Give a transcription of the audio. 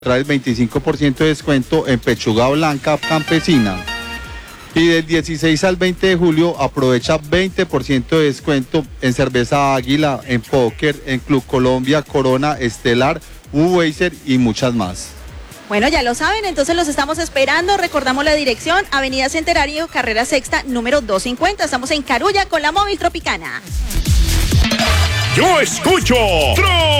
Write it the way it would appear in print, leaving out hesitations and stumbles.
trae el 25% de descuento en pechuga blanca campesina. Y del 16 al 20 de julio aprovecha 20% de descuento en cerveza Águila, en Póker, en Club Colombia, Corona, Estelar, Budweiser y muchas más. Bueno, ya lo saben, entonces los estamos esperando. Recordamos la dirección, Avenida Centenario, carrera sexta, número 250. Estamos en Carulla con la Móvil Tropicana. Yo escucho